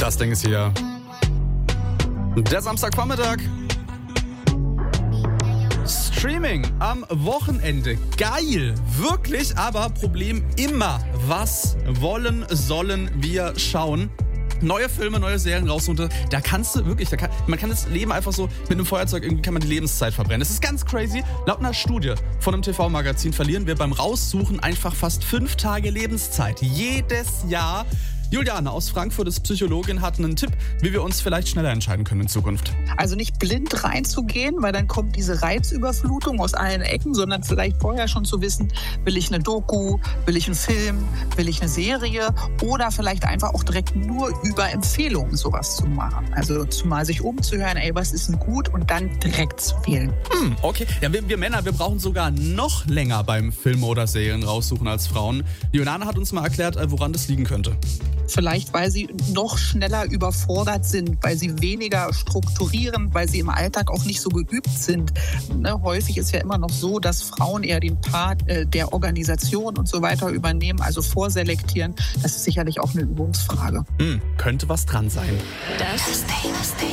Das Ding ist hier. Der Samstagvormittag. Streaming am Wochenende. Geil. Wirklich, aber Problem immer. Was sollen wir schauen? Neue Filme, neue Serien raussuchen. Da kannst du wirklich, man kann das Leben einfach so mit einem Feuerzeug, irgendwie kann man die Lebenszeit verbrennen. Das ist ganz crazy. Laut einer Studie von einem TV-Magazin verlieren wir beim Raussuchen einfach fast 5 Tage Lebenszeit. Jedes Jahr. Juliane aus Frankfurt ist Psychologin, hat einen Tipp, wie wir uns vielleicht schneller entscheiden können in Zukunft. Also nicht blind reinzugehen, weil dann kommt diese Reizüberflutung aus allen Ecken, sondern vielleicht vorher schon zu wissen, will ich eine Doku, will ich einen Film, will ich eine Serie oder vielleicht einfach auch direkt nur über Empfehlungen sowas zu machen. Also zumal sich umzuhören, was ist denn gut und dann direkt zu wählen. Okay, ja, wir Männer, wir brauchen sogar noch länger beim Film oder Serien raussuchen als Frauen. Juliane hat uns mal erklärt, woran das liegen könnte. Vielleicht, weil sie noch schneller überfordert sind, weil sie weniger strukturieren, weil sie im Alltag auch nicht so geübt sind. Häufig ist ja immer noch so, dass Frauen eher den Part der Organisation und so weiter übernehmen, also vorselektieren. Das ist sicherlich auch eine Übungsfrage. Könnte was dran sein. Das